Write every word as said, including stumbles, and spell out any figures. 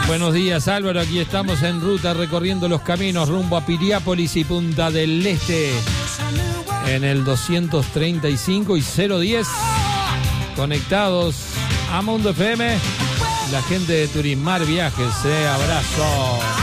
Buenos días, Álvaro. Aquí estamos en ruta recorriendo los caminos rumbo a Piriápolis y Punta del Este en el doscientos treinta y cinco y cero diez, conectados a Mundo F M, la gente de Turismar Viajes. Eh, abrazo.